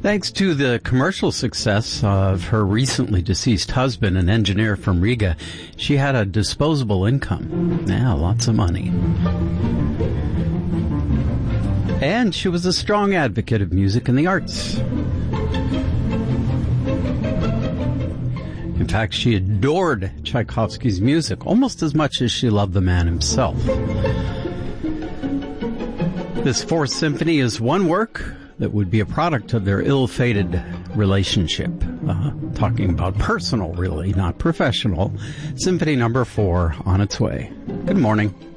Thanks to the commercial success of her recently deceased husband, an engineer from Riga, she had a disposable income. Yeah, lots of money. And she was a strong advocate of music and the arts. In fact, she adored Tchaikovsky's music almost as much as she loved the man himself. This Fourth Symphony is one work that would be a product of their ill-fated relationship. Talking about personal, really, not professional. Symphony number 4 on its way. Good morning.